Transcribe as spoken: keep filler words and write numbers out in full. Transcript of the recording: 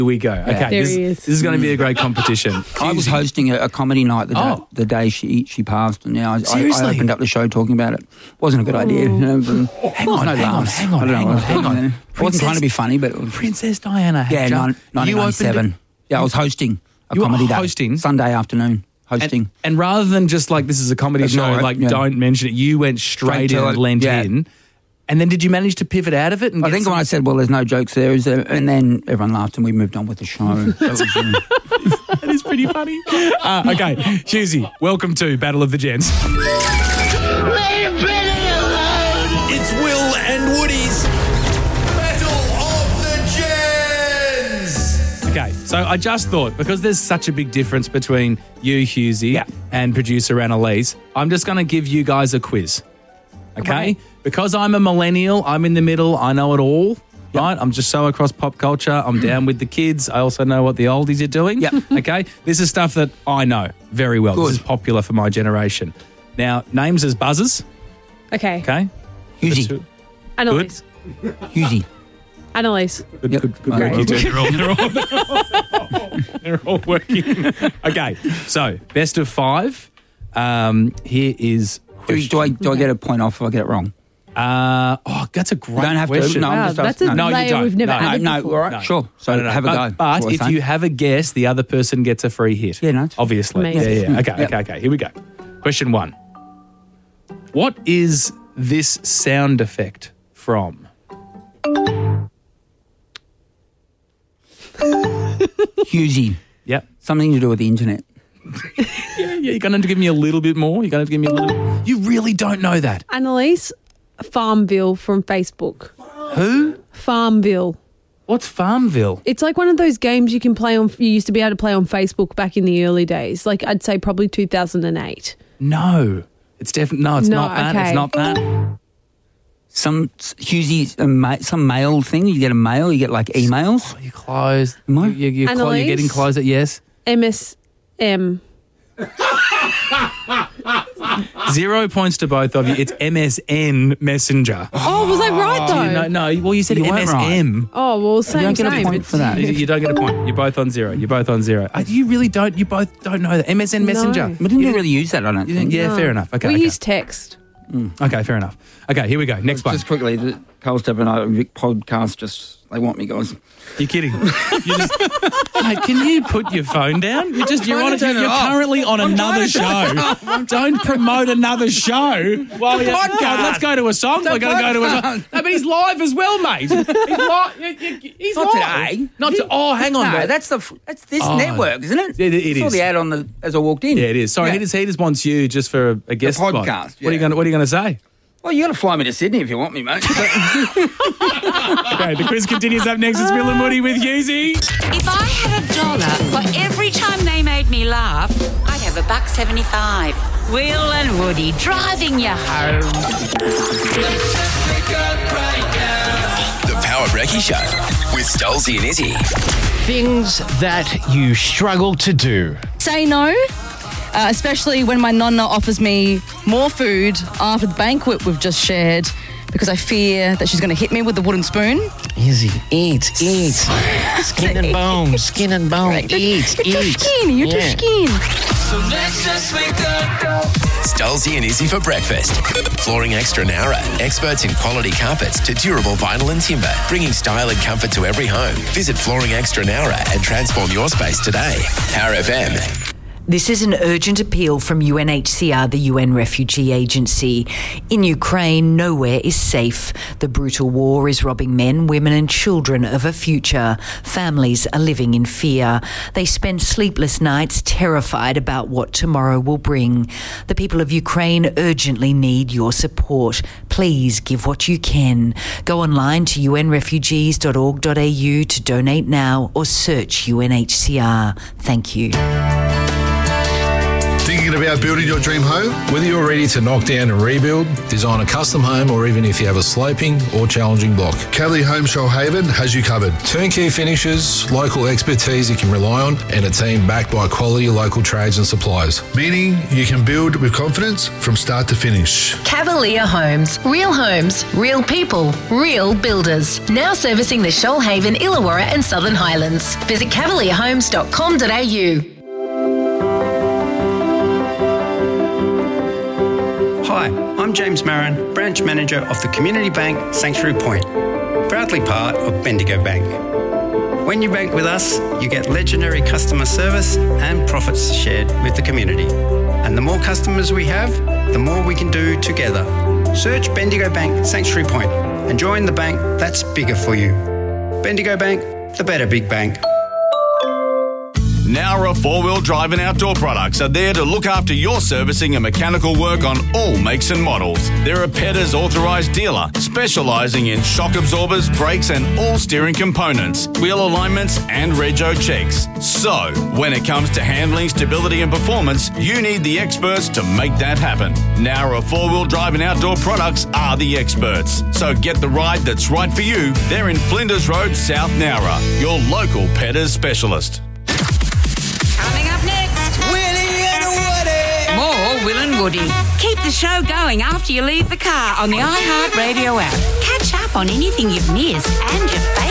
Here we go. Okay, There this, he is. this is going to be a great competition. I was hosting a, a comedy night the day, Oh. the day she she passed, and now I, I, Seriously? I opened up the show talking about it. Wasn't a good idea. You know, but Hang on, no hang on, laughs. hang on, I don't know hang what on, was hang on. happening there. I wasn't trying to be funny, but it was, Princess Diana had yeah, ju- nine- you nineteen ninety-seven. opened it- Yeah, I was hosting a You were comedy hosting? day Sunday afternoon. Hosting. And, and rather than just like this is a comedy Ignore show, it, like yeah. don't mention it, you went straight, Straight to in and it, lent yeah. in. And then did you manage to pivot out of it? And I get think some- when I said, well, there's no jokes there, is there? And then everyone laughed and we moved on with the show. So it was, um, that is pretty funny. Uh, okay, Hughesy, welcome to Battle of the Gents. It's Will and Woody's Battle of the Gens. Okay, so I just thought, because there's such a big difference between you, Hughesy, Yeah. and producer Annalise, I'm just going to give you guys a quiz. Okay? Because I'm a millennial, I'm in the middle, I know it all, right? I'm just so across pop culture, I'm down with the kids, I also know what the oldies are doing. Yep. Okay? This is stuff that I know very well. Good. This is popular for my generation. Now, names as buzzers, Okay. okay? Hughesy. Annalise. Hughesy. Annalise. Good, Yep. good, good Okay. work, you two. They're all, they're, all, they're, all, they're all working. Okay, so best of five. Um, here is Do, do I do I get a point off if I get it wrong? Uh, oh, that's a great You don't have question. to. No, Wow, I'm just that's a asking. No, you layer don't. we've never No, No, added no, before. all right, No. sure. So No, no, no. have a but, go. But That's what if I'm you saying. have a guess, the other person gets a free hit. Yeah, no, it's fine. Obviously. Amazing. Yeah, yeah. Okay, Yep. okay, okay. Here we go. Question one. What is this sound effect from? Hughesy. Yep. Something to do with the internet. Yeah, yeah. You're going to give me a little bit more. You're going to give me a little bit. You really don't know that. Annalise, Farmville from Facebook. Who? Farmville. What's Farmville? It's like one of those games you can play on, you used to be able to play on Facebook back in the early days. Like I'd say probably two thousand eight. No. It's definitely, no, it's No, not that. okay. It's not that. Some Hughesy, a ma- some mail thing. You get a mail. You get like emails. You close. Am I? You, you, you're, clo- you're Annalise? getting closer, yes. M S M. Zero points to both of you. It's M S N Messenger. Oh, was I right though? No, no. Well, you said You weren't M S M. Oh, well, same, You don't get a same. point It's- for that. You, you don't get a point. You're both on zero. You're both on zero. Uh, You really don't. You both don't know that. M S N Messenger. No. We didn't really use that. I don't You think. think, yeah, No. fair enough. Okay. We okay. use text. Okay, fair enough. Okay, here we go. Next one. Just quickly, the Carl Step and I Vic podcast. Just they want me, guys. You're kidding. You just, mate, can you put your phone down? You're just you're trying on to it. turn You're it off. currently on another show. Don't promote another show. Well, yeah, podcast. let's go to a song. We're going to go to a song. podcast. No, but he's live as well, mate. He's live. He's Not live. today. Not to, oh, hang on. No, mate. that's the f- that's this Oh. network, isn't it? It- it I saw is. the ad on the as I walked in. Yeah, it is. Sorry, Yeah. he just he just wants you just for a, a guest spot. podcast, What are you yeah. going? What are you going to say? Well, you got to fly me to Sydney if you want me, mate. Okay, the quiz continues up next. It's Will and Woody with Hughesy. If I had a dollar for every time they made me laugh, I'd have a buck seventy-five. Will and Woody driving you home. The Power Brekkie Show with Stolzy and Izzy. Things that you struggle to do. Say no, uh, especially when my nonna offers me more food after the banquet we've just shared because I fear that she's going to hit me with the wooden spoon. Easy. Eat, eat. Skin and bones, skin and bones. Right. Eat, You're eat. too skinny, you're Yeah. too skinny. Stolzy and Izzy for breakfast. Flooring Extra Nara. Experts in quality carpets to durable vinyl and timber. Bringing style and comfort to every home. Visit Flooring Extra Nara and transform your space today. Power F M. This is an urgent appeal from U N H C R, the U N Refugee Agency. In Ukraine, nowhere is safe. The brutal war is robbing men, women and children of a future. Families are living in fear. They spend sleepless nights terrified about what tomorrow will bring. The people of Ukraine urgently need your support. Please give what you can. Go online to u n refugees dot org dot a u to donate now or search U N H C R. Thank you. Thinking about building your dream home? Whether you're ready to knock down and rebuild, design a custom home, or even if you have a sloping or challenging block, Cavalier Home Shoalhaven has you covered. Turnkey finishes, local expertise you can rely on, and a team backed by quality local trades and suppliers. Meaning you can build with confidence from start to finish. Cavalier Homes. Real homes, real people, real builders. Now servicing the Shoalhaven, Illawarra and Southern Highlands. Visit cavalier homes dot com dot a u. Hi, I'm James Marin, Branch Manager of the Community Bank Sanctuary Point, proudly part of Bendigo Bank. When you bank with us, you get legendary customer service and profits shared with the community. And the more customers we have, the more we can do together. Search Bendigo Bank Sanctuary Point and join the bank that's bigger for you. Bendigo Bank, the better big bank. Nowra four-wheel drive and outdoor products are there to look after your servicing and mechanical work on all makes and models. They're a Petters authorised dealer, specialising in shock absorbers, brakes and all steering components, wheel alignments and rego checks. So, when it comes to handling, stability and performance, you need the experts to make that happen. Nowra four-wheel drive and outdoor products are the experts. So get the ride that's right for you. They're in Flinders Road, South Nowra, your local Petters specialist. Coming up next, Willie and Woody. More Will and Woody. Keep the show going after you leave the car on the iHeartRadio app. Catch up on anything you've missed and your favourite